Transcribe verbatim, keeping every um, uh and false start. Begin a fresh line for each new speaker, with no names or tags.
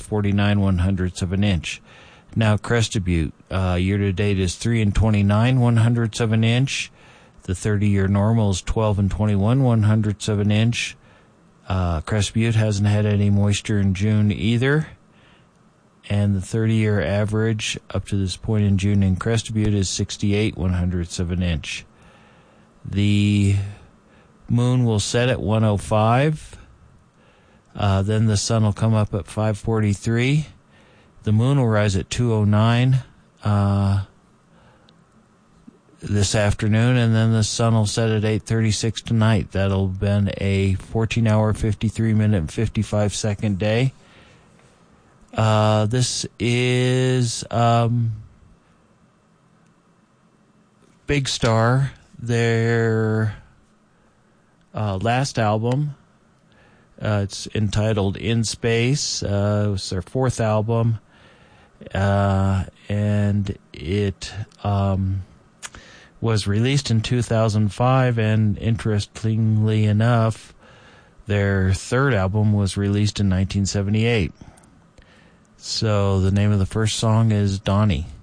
forty-nine one hundredths of an inch. Now Crested Butte, uh, year-to-date is three and twenty-nine one hundredths of an inch. The thirty-year normal is twelve and twenty-one one hundredths of an inch. Uh, Crested Butte hasn't had any moisture in June either. And the thirty-year average up to this point in June in Crested Butte is sixty-eight one hundredths of an inch. The moon will set at one oh five. Uh, then the sun will come up at five forty-three. The moon will rise at two oh nine uh, this afternoon, and then the sun will set at eight thirty-six tonight. That'll have been a fourteen hour, fifty-three minute, and fifty-five second day. Uh, this is um, Big Star, their uh, last album. Uh, it's entitled In Space. Uh, it was their fourth album, uh, and it um, was released in two thousand five, and interestingly enough, their third album was released in nineteen seventy-eight. So the name of the first song is Donnie.